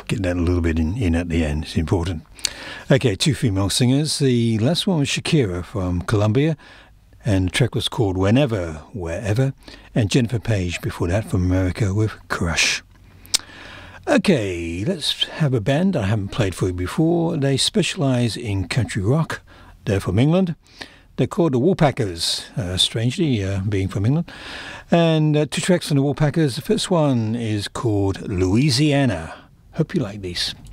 Get that a little bit in at the end. It's important. Okay, two female singers. The last one was Shakira from Colombia, and the track was called Whenever, Wherever, and Jennifer Page before that from America with Crush. Okay, let's have a band I haven't played for you before. They specialise in country rock. They're from England. They're called the Woolpackers, strangely, being from England. And two tracks from the Woolpackers. The first one is called Louisiana. Hope you like these.